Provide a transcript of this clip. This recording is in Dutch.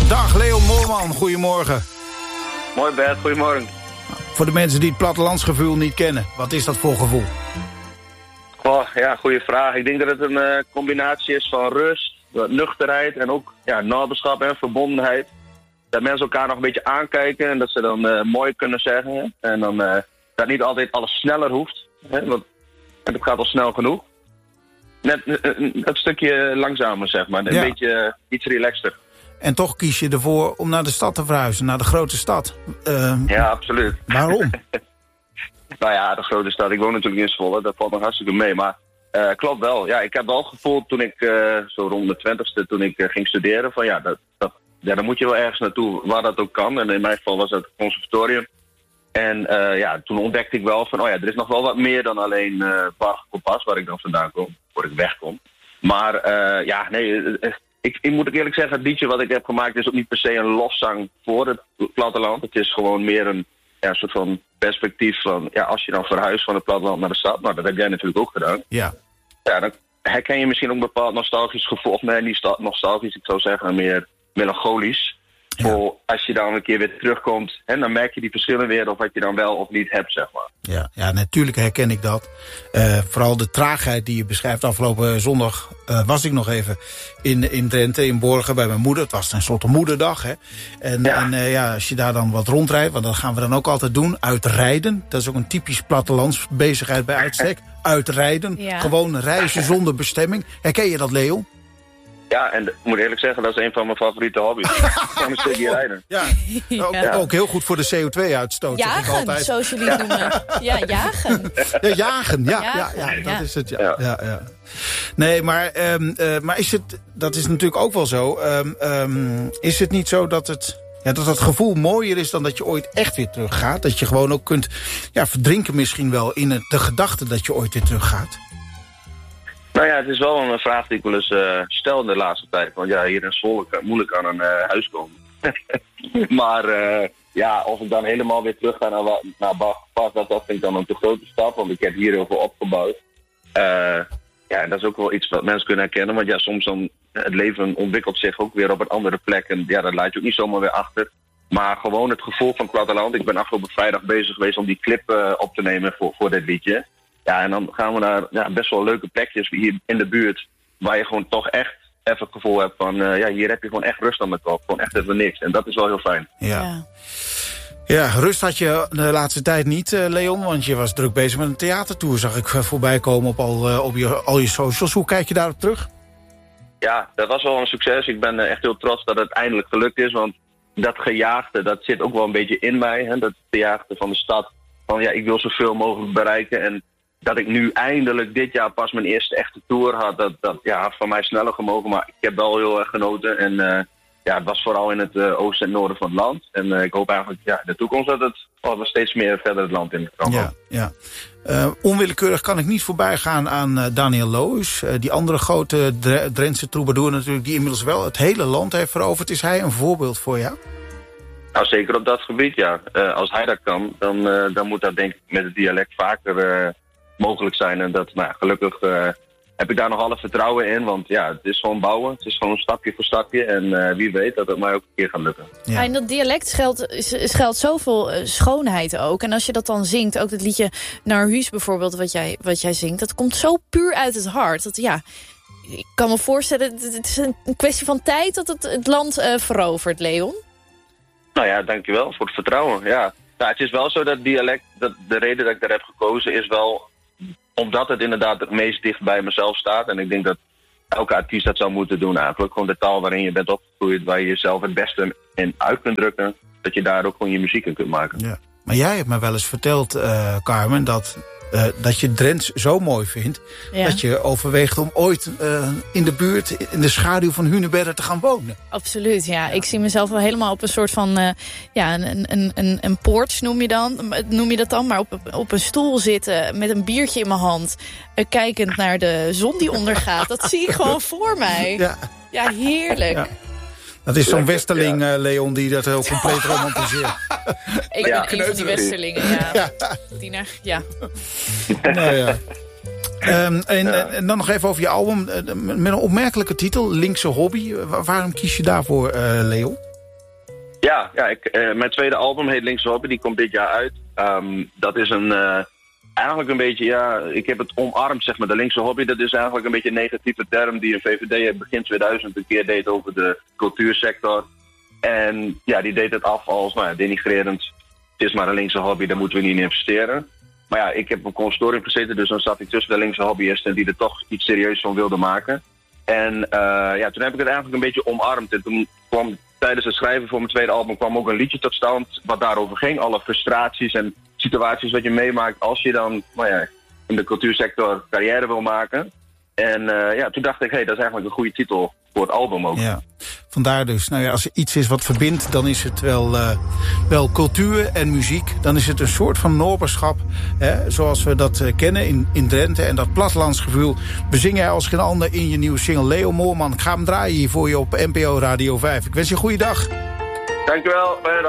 Dag Leon Moorman, goedemorgen. Mooi Bert, goedemorgen. Voor de mensen die het plattelandsgevoel niet kennen, wat is dat voor gevoel? Oh, ja, goede vraag. Ik denk dat het een combinatie is van rust, nuchterheid en ook naberschap en verbondenheid. Dat mensen elkaar nog een beetje aankijken en dat ze dan mooi kunnen zeggen. En dan dat niet altijd alles sneller hoeft, hè, want het gaat al snel genoeg. Net een stukje langzamer, zeg maar. Een beetje iets relaxter. En toch kies je ervoor om naar de stad te verhuizen, naar de grote stad. Ja, absoluut. Waarom? Nou ja, de grote stad. Ik woon natuurlijk in Zwolle, dat valt nog hartstikke mee. Maar klopt wel. Ja, ik heb wel gevoeld toen ik, zo rond de 20ste, toen ik ging studeren, van dan moet je wel ergens naartoe, waar dat ook kan. En in mijn geval was dat het conservatorium. En toen ontdekte ik wel van, er is nog wel wat meer dan alleen Bar Kompas, waar ik dan vandaan kom, waar ik wegkom. Maar ik moet ook eerlijk zeggen, het liedje wat ik heb gemaakt is ook niet per se een lofzang voor het platteland. Het is gewoon meer een soort van perspectief van, als je dan verhuist van het platteland naar de stad, nou dat heb jij natuurlijk ook gedaan. Ja. Ja, dan herken je misschien ook een bepaald nostalgisch gevoel, of nee, niet nostalgisch, ik zou zeggen meer melancholisch. Ja. Als je dan een keer weer terugkomt, en dan merk je die verschillen weer of wat je dan wel of niet hebt, zeg maar. Ja, natuurlijk herken ik dat. Vooral de traagheid die je beschrijft. Afgelopen zondag was ik nog even in Drenthe, in Borgen, bij mijn moeder. Het was tenslotte moederdag, hè. En als je daar dan wat rondrijdt, want dat gaan we dan ook altijd doen, uitrijden. Dat is ook een typisch plattelandsbezigheid bij uitstek. Uitrijden, gewoon reizen zonder bestemming. Herken je dat, Leon? Ja, en ik moet eerlijk zeggen, dat is een van mijn favoriete hobby's. Gewoon een stukje rijden. Ja. Ook heel goed voor de CO2-uitstoot. Jagen, zoals jullie noemen. Ja, jagen. Ja, jagen, dat is het, ja. Nee, maar is het, dat is natuurlijk ook wel zo, is het niet zo dat dat gevoel mooier is dan dat je ooit echt weer teruggaat? Dat je gewoon ook kunt verdrinken misschien wel in de gedachte dat je ooit weer teruggaat? Nou ja, het is wel een vraag die ik wel eens stel in de laatste tijd. Want hier in Zwolle moeilijk aan een huis komen. Maar of ik dan helemaal weer terug ga naar Bach, dat vind ik dan een te grote stap. Want ik heb hier heel veel opgebouwd. Dat is ook wel iets wat mensen kunnen herkennen. Want soms dan het leven ontwikkelt zich ook weer op een andere plek. En dat laat je ook niet zomaar weer achter. Maar gewoon het gevoel van platteland. Ik ben afgelopen vrijdag bezig geweest om die clip op te nemen voor dit liedje. Ja, en dan gaan we naar best wel leuke plekjes hier in de buurt, waar je gewoon toch echt even het gevoel hebt van, hier heb je gewoon echt rust aan de kop. Gewoon echt even niks. En dat is wel heel fijn. Ja, rust had je de laatste tijd niet, Leon, want je was druk bezig met een theatertour, zag ik voorbij komen op al je socials. Hoe kijk je daarop terug? Ja, dat was wel een succes. Ik ben echt heel trots dat het eindelijk gelukt is, want dat gejaagde, dat zit ook wel een beetje in mij. Hè? Dat gejaagde van de stad, van ik wil zoveel mogelijk bereiken. En dat ik nu eindelijk dit jaar pas mijn eerste echte tour had, dat had van mij sneller gemogen. Maar ik heb wel heel erg genoten. En het was vooral in het oosten en noorden van het land. En ik hoop eigenlijk in de toekomst dat het steeds meer verder het land in kan gaan. Ja. Onwillekeurig kan ik niet voorbij gaan aan Daniel Loos. Die andere grote Drentse troubadour natuurlijk, die inmiddels wel het hele land heeft veroverd. Is hij een voorbeeld voor jou? Nou, zeker op dat gebied, ja. Als hij dat kan, dan moet dat denk ik met het dialect vaker mogelijk zijn. En dat, gelukkig heb ik daar nog alle vertrouwen in. Want het is gewoon bouwen. Het is gewoon stapje voor stapje. En wie weet dat het mij ook een keer gaat lukken. Ja. En dat dialect schuilt zoveel schoonheid ook. En als je dat dan zingt, ook dat liedje Naar Huis bijvoorbeeld, wat jij zingt, dat komt zo puur uit het hart. Dat, ik kan me voorstellen, het is een kwestie van tijd dat het land verovert, Leon. Nou ja, dankjewel voor het vertrouwen. Ja. Het is wel zo dat dialect, de reden dat ik daar heb gekozen is wel omdat het inderdaad het meest dicht bij mezelf staat. En ik denk dat elke artiest dat zou moeten doen eigenlijk. Gewoon de taal waarin je bent opgegroeid, waar je jezelf het beste in uit kunt drukken. Dat je daar ook gewoon je muziek in kunt maken. Ja. Maar jij hebt me wel eens verteld, Carmen, dat je Drents zo mooi vindt, dat je overweegt om ooit in de buurt, in de schaduw van Hunebedden te gaan wonen. Absoluut, ja. Ik zie mezelf wel helemaal op een soort van, een porch noem je dat dan, maar op een stoel zitten met een biertje in mijn hand, kijkend naar de zon die ondergaat. Dat zie ik gewoon voor mij. Ja, heerlijk. Ja. Dat is zo'n Westerling, Leon, die dat heel compleet romantiseert. Ik ben een van die Westerlingen, En dan nog even over je album. Met een opmerkelijke titel, Linkse Hobby. Waarom kies je daarvoor, Leon? Ja, mijn tweede album heet Linkse Hobby, die komt dit jaar uit. Dat is eigenlijk een beetje, ik heb het omarmd, zeg maar. De linkse hobby, dat is eigenlijk een beetje een negatieve term die een VVD begin 2000 een keer deed over de cultuursector. En ja, die deed het af als denigrerend. Het is maar een linkse hobby, daar moeten we niet in investeren. Maar ja, ik heb op consortium gezeten, dus dan zat ik tussen de linkse hobbyisten die er toch iets serieus van wilden maken. En toen heb ik het eigenlijk een beetje omarmd. En toen kwam tijdens het schrijven voor mijn tweede album kwam ook een liedje tot stand wat daarover ging. Alle frustraties en situaties wat je meemaakt als je dan in de cultuursector carrière wil maken. En toen dacht ik, dat is eigenlijk een goede titel voor het album ook. Ja, vandaar dus. Als er iets is wat verbindt, dan is het wel cultuur en muziek. Dan is het een soort van noberschap, zoals we dat kennen in Drenthe. En dat plattelandsgevoel bezing jij als geen ander in je nieuwe single Leo Moorman. Ik ga hem draaien hier voor je op NPO Radio 5. Ik wens je een goede dag. Dankjewel, fijne dag.